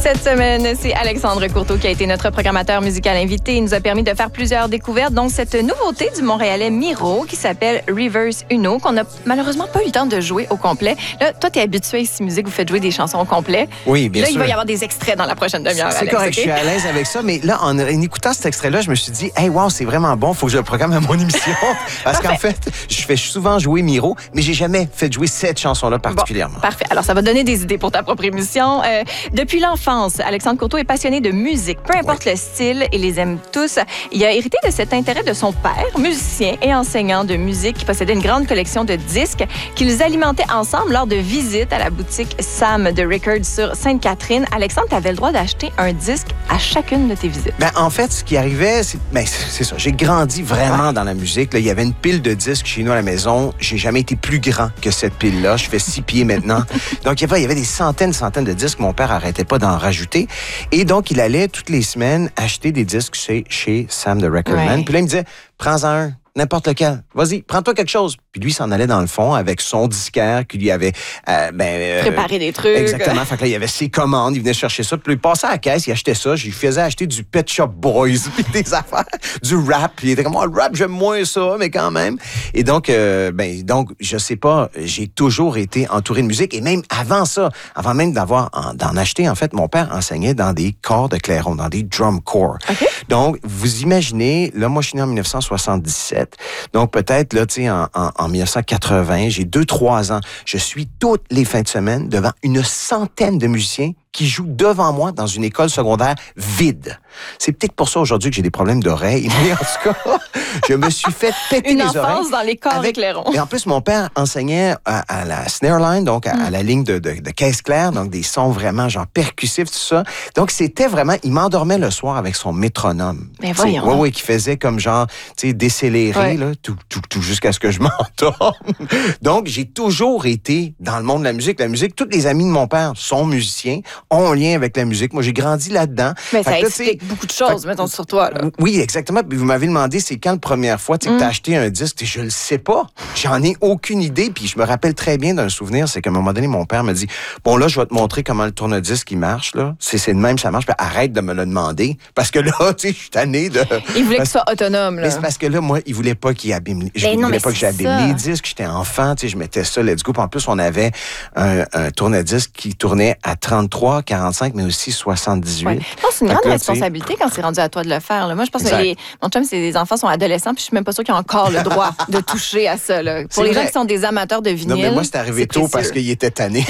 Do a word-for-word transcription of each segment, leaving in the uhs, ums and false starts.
Cette semaine, c'est Alexandre Courteau qui a été notre programmateur musical invité. Il nous a permis de faire plusieurs découvertes, dont cette nouveauté du Montréalais Miro qui s'appelle Reverse Uno, qu'on n'a malheureusement pas eu le temps de jouer au complet. Là, toi, t'es habitué à ici Musique, vous faites jouer des chansons au complet. Oui, bien là, sûr. Là, il va y avoir des extraits dans la prochaine demi-heure, C'est Alex, correct, okay? Je suis à l'aise avec ça, mais là, en, en écoutant cet extrait-là, je me suis dit, hey, wow, c'est vraiment bon, faut que je le programme à mon émission. Parce qu'en fait, je fais souvent jouer Miro, mais j'ai jamais fait jouer cette chanson-là particulièrement. Bon, parfait. Alors, ça va donner des idées pour ta propre émission. Euh, depuis l'enfance, Alexandre Courteau est passionné de musique, peu importe oui. le style, et les aime tous. Il a hérité de cet intérêt de son père, musicien et enseignant de musique, qui possédait une grande collection de disques qu'ils alimentaient ensemble lors de visites à la boutique Sam de Records sur Sainte-Catherine. Alexandre, tu avais le droit d'acheter un disque à chacune de tes visites. Ben, en fait, ce qui arrivait, c'est, ben, c'est ça. J'ai grandi vraiment ouais. dans la musique. Là, il y avait une pile de disques chez nous à la maison. J'ai jamais été plus grand que cette pile-là. Je fais six pieds maintenant. Donc, il y avait, il y avait des centaines, centaines de disques. Mon père arrêtait pas d'en rajouter. Et donc, il allait toutes les semaines acheter des disques chez, chez Sam de Recordman. Ouais. Puis là, il me disait, prends-en un. N'importe lequel. Vas-y, prends-toi quelque chose. Puis lui, il s'en allait dans le fond avec son disquaire qui lui avait... Euh, ben, euh, préparé des trucs. Exactement. Fait que là, il y avait ses commandes. Il venait chercher ça. Puis il passait à la caisse, il achetait ça. Je lui faisais acheter du Pet Shop Boys, puis des affaires, du rap. Puis il était comme, oh, le rap, j'aime moins ça, mais quand même. Et donc, euh, ben, donc, je sais pas, j'ai toujours été entouré de musique. Et même avant ça, avant même d'avoir, en, d'en acheter, en fait, mon père enseignait dans des corps de clairon, dans des drum corps. Okay. Donc, vous imaginez, là, moi, je suis né en dix-neuf cent soixante-dix-sept. Donc, peut-être, là, tu sais, en, en, en dix-neuf cent quatre-vingts, j'ai deux, trois ans. Je suis toutes les fins de semaine devant une centaine de musiciens qui jouent devant moi dans une école secondaire vide. C'est peut-être pour ça aujourd'hui que j'ai des problèmes d'oreilles, mais en tout cas, je me suis fait péter une les oreilles. Une enfance dans les corps et clairons. Et en plus, mon père enseignait à, à la snare line, donc à, mm. à la ligne de, de, de caisse claire, donc des sons vraiment genre percussifs, tout ça. Donc, c'était vraiment... Il m'endormait le soir avec son métronome. Mais voyons. Oui, oui, qui faisait comme genre, tu sais, décéléré, ouais. là, tout, tout, tout jusqu'à ce que je m'endorme. Donc, j'ai toujours été dans le monde de la musique. La musique, tous les amis de mon père sont musiciens, ont un lien avec la musique. Moi, j'ai grandi là-dedans. Mais ça explique beaucoup de choses, mettons, sur toi. Là. Oui, exactement. Puis vous m'avez demandé, c'est quand la première fois mm. que tu as acheté un disque? Je le sais pas. J'en ai aucune idée. Puis je me rappelle très bien d'un souvenir, c'est qu'à un moment donné, mon père me dit, bon, là, je vais te montrer comment le tourne-disque, il marche. Là. C'est, c'est de même, ça marche. Puis arrête de me le demander. Parce que là, tu sais, je suis tanné de... Il voulait parce... que tu sois autonome. Là. Mais c'est parce que là, moi, il voulait pas qu'il abîme... Je non, voulais pas que j'abîme les disques. J'étais enfant, tu sais, je mettais ça, let's go. Puis en plus, on avait un, un tourne-disque qui tournait à trente-trois, quarante-cinq, mais aussi soixante-dix-huit. Ouais. Je pense que c'est une grande là, responsabilité quand c'est rendu à toi de le faire. Là. Moi, je pense exact. que les, mon chum, c'est des enfants sont adolescents, puis je suis même pas sûre qu'ils ont encore le droit de toucher à ça. Là. Pour c'est les vrai. gens qui sont des amateurs de vinyle. Non, mais moi, c'est arrivé c'est tôt précieux. Parce qu'il était tanné.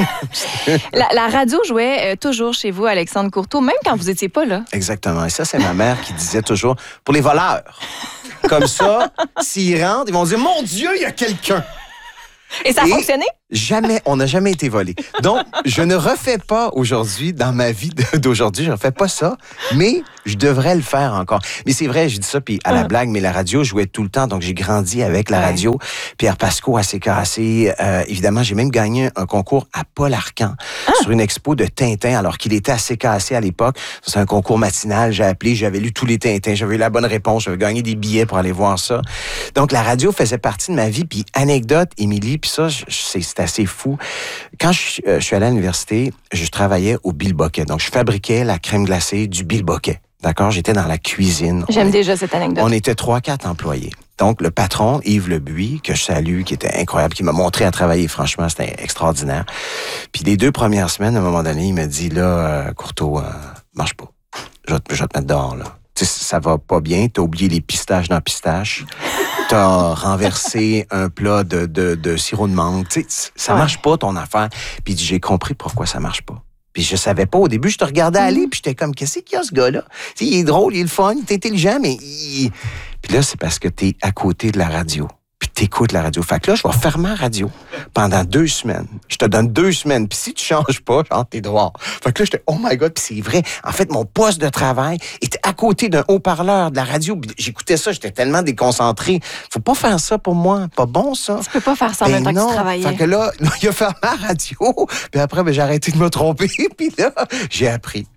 la, la radio jouait euh, toujours chez vous, Alexandre Courteau, même quand vous étiez pas là. Exactement. Et ça, c'est ma mère qui disait toujours, pour les voleurs. Comme ça, s'ils rentrent, ils vont dire, mon Dieu, il y a quelqu'un. Et ça a Et fonctionné? Jamais, on n'a jamais été volé. Donc, je ne refais pas aujourd'hui, dans ma vie d'aujourd'hui, je ne refais pas ça, mais je devrais le faire encore. Mais c'est vrai, je dis ça, puis à la blague, mais la radio jouait tout le temps, donc j'ai grandi avec la radio. Pierre Pasco à C K C, euh, évidemment, j'ai même gagné un concours à Paul Arcand ah. sur une expo de Tintin, alors qu'il était à C K C à l'époque. C'est un concours matinal, j'ai appelé, j'avais lu tous les Tintins, j'avais eu la bonne réponse, j'avais gagné des billets pour aller voir ça. Donc, la radio faisait partie de ma vie, puis anecdote, Émilie, puis ça, c'est, c'est assez fou. Quand je, euh, je suis allé à l'université, je travaillais au Bilboquet. Donc, je fabriquais la crème glacée du Bilboquet. D'accord? J'étais dans la cuisine. J'aime on déjà cette anecdote. On était trois, quatre employés. Donc, le patron, Yves Lebuy, que je salue, qui était incroyable, qui m'a montré à travailler, franchement, c'était extraordinaire. Puis, les deux premières semaines, à un moment donné, il m'a dit, là, euh, Courteau, euh, marche pas. Je vais, te, je vais te mettre dehors, là. Tu sais, ça va pas bien. T'as oublié les pistaches dans pistache. T'as renversé un plat de, de, de sirop de mangue. Tu sais, ça ouais. marche pas, ton affaire. Puis j'ai compris pourquoi ça marche pas. Puis je savais pas. Au début, je te regardais aller, mm-hmm. puis j'étais comme, qu'est-ce qu'il y a, ce gars-là? Tu sais, il est drôle, il est le fun, il est intelligent, mais il... Puis là, c'est parce que t'es à côté de la radio. Puis t'écoutes la radio. Fait que là, je vais fermer la radio pendant deux semaines. Je te donne deux semaines. Puis si tu changes pas, genre, t'es droit. Fait que là, j'étais, oh my God, puis c'est vrai. En fait, mon poste de travail était à côté d'un haut-parleur de la radio. J'écoutais ça, j'étais tellement déconcentré. Faut pas faire ça pour moi. Pas bon, ça. Tu peux pas faire ça en ben même temps non. que tu travaillais. Fait que là, là, il a fermé la radio. Puis après, ben, j'ai arrêté de me tromper. Puis là, j'ai appris.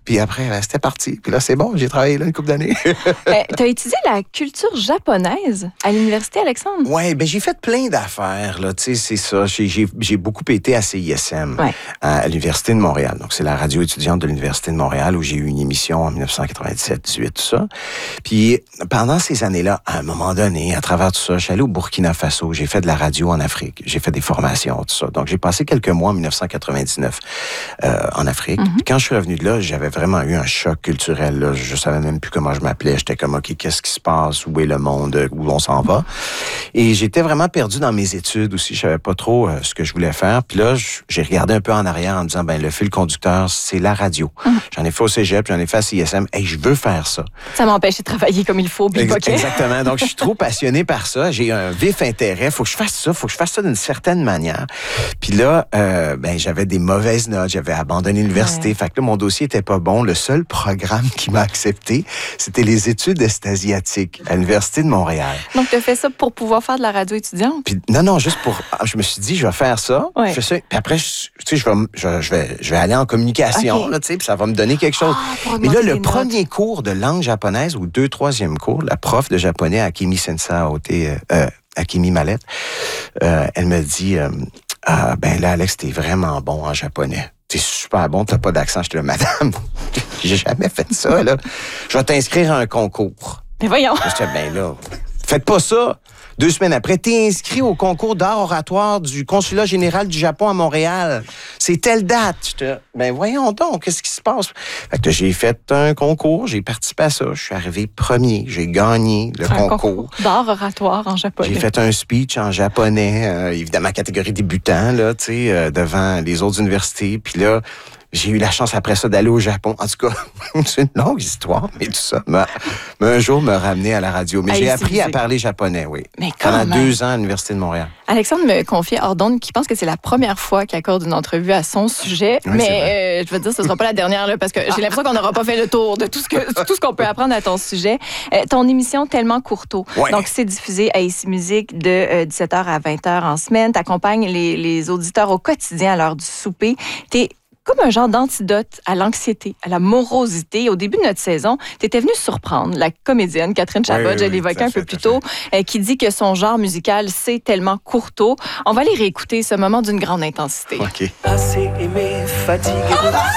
Puis après, ben, c'était parti. Puis là, c'est bon, j'ai travaillé là une couple d'années. euh, tu as étudié la culture japonaise à l'Université Alexandre? Oui, ben j'ai fait plein d'affaires, là. Tu sais, c'est ça. J'ai, j'ai, j'ai beaucoup été à C I S M, ouais. à, à l'Université de Montréal. Donc, c'est la radio étudiante de l'Université de Montréal où j'ai eu une émission en dix-neuf cent quatre-vingt-dix-sept dix-huit, tout ça. Puis, pendant ces années-là, à un moment donné, à travers tout ça, je suis allé au Burkina Faso. J'ai fait de la radio en Afrique. J'ai fait des formations, tout ça. Donc, j'ai passé quelques mois en dix-neuf cent quatre-vingt-dix-neuf euh, en Afrique. Mm-hmm. Puis quand je suis revenu de là, j'avais vraiment eu un choc culturel, là. Je savais même plus comment je m'appelais. J'étais comme, OK, qu'est-ce qui se passe? Où est le monde? Où on s'en va? Et j'étais vraiment perdu dans mes études aussi. Je savais pas trop euh, ce que je voulais faire. Puis là, j'ai regardé un peu en arrière en me disant, ben le fil conducteur, c'est la radio. Mm-hmm. J'en ai fait au cégep, j'en ai fait à C I S M. Hey, je veux faire ça. Ça m'a empêché de travailler comme il faut. Ex- exactement. Donc, je suis trop passionné par ça. J'ai un vif intérêt. Faut que je fasse ça. Faut que je fasse ça d'une certaine manière. Puis là, euh, ben j'avais des mauvaises notes. J'avais abandonné l'université. Ouais. Fait que là, mon dossier était pas bon. Le seul programme qui m'a accepté, c'était les études est-asiatiques à l'Université de Montréal. Donc, tu as fait ça pour pouvoir faire de la radio étudiante? Puis, non, non, juste pour... Je me suis dit, je vais faire ça. Ouais. Je fais ça. Puis après, je, tu sais, je vais, je, je, vais, je vais aller en communication, okay. là, tu sais, puis ça va me donner quelque chose. Ah, mais là, le premier notes. cours de langue japonaise, ou deux, troisième cours, la prof de japonais, Akemi Sensa, euh, Akemi Mallette, euh, elle me dit, euh, ah, ben là, Alex, t'es vraiment bon en japonais. T'es super bon, t'as pas d'accent. Je te dis, madame, j'ai jamais fait ça, là. Je vais t'inscrire à un concours. Mais voyons. Je dis, ben là, faites pas ça. Deux semaines après, t'es inscrit au concours d'art oratoire du Consulat général du Japon à Montréal. C'est telle date. Je te... Ben voyons donc, qu'est-ce qui se passe? Fait que j'ai fait un concours, j'ai participé à ça. Je suis arrivé premier, j'ai gagné le concours. concours d'art oratoire en japonais. J'ai fait un speech en japonais, euh, évidemment catégorie débutant, là, tu sais, euh, devant les autres universités. Puis là, j'ai eu la chance après ça d'aller au Japon. En tout cas, c'est une longue histoire, mais tout ça m'a, m'a un jour me ramené à la radio. Mais hey, j'ai appris à parler japonais, oui. Mais pendant même. deux ans à l'Université de Montréal. Alexandre me confiait hors d'onde qu'il pense que c'est la première fois qu'il accorde une entrevue à son sujet. Oui, mais euh, je veux dire, ce ne sera pas la dernière, là, parce que j'ai l'impression qu'on n'aura pas fait le tour de tout ce, que, tout ce qu'on peut apprendre à ton sujet. Euh, ton émission Tellement Courteau. Oui. Donc, c'est diffusé à Ici Musique de euh, dix-sept heures à vingt heures en semaine. Tu accompagnes les, les auditeurs au quotidien à l'heure du souper. T'es comme un genre d'antidote à l'anxiété, à la morosité. Au début de notre saison, tu étais venue surprendre la comédienne Catherine Chabot, oui, oui, je l'évoquais un peu plus tôt, euh, qui dit que son genre musical, c'est Tellement Courteau. On va aller réécouter ce moment d'une grande intensité. OK. Assez aimé, fatigué de ça.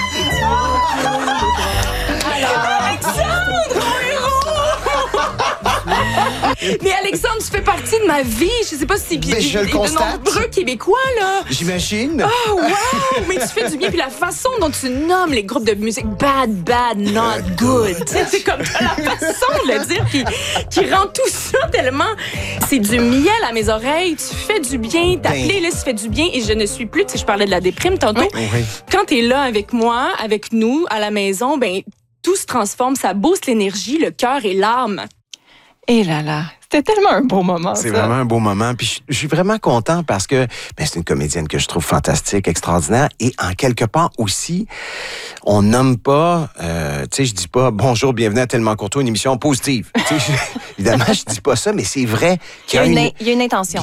Mais Alexandre, tu fais partie de ma vie. Je sais pas si ben, je le constate. De nombreux Québécois, là. J'imagine. Oh, wow! Mais tu fais du bien. Puis la façon dont tu nommes les groupes de musique bad, bad, not good. C'est comme la façon de le dire qui, qui rend tout ça tellement... C'est du miel à mes oreilles. Tu fais du bien. Ta ben... playlist fait du bien. Et je ne suis plus... Tu sais, je parlais de la déprime tantôt. Oui. Oui. Quand t'es là avec moi, avec nous, à la maison, ben tout se transforme. Ça booste l'énergie, le cœur et l'âme. Et là là, c'était tellement un beau moment. C'est ça. vraiment un beau moment. Puis je, je suis vraiment content parce que ben, c'est une comédienne que je trouve fantastique, extraordinaire. Et en quelque part aussi, on nomme pas, euh, tu sais, je dis pas bonjour, bienvenue à Tellement Courteau, une émission positive. Je, évidemment, je dis pas ça, mais c'est vrai qu'il il y a, y a une, une, il y a une intention.